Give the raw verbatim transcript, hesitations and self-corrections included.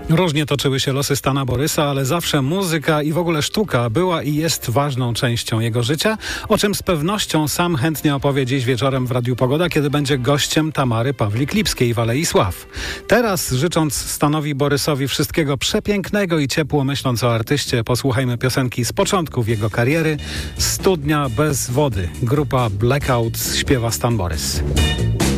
Różnie toczyły się losy Stana Borysa, ale zawsze muzyka i w ogóle sztuka była i jest ważną częścią jego życia, o czym z pewnością sam chętnie opowie dziś wieczorem w Radiu Pogoda, kiedy będzie gościem Tamary Pawlik-Lipskiej w Alei Sław. Teraz, życząc Stanowi Borysowi wszystkiego przepięknego i ciepło myśląc o artyście, posłuchajmy piosenki z początków jego kariery. Studnia bez wody. Grupa Blackout śpiewa Stan Borys.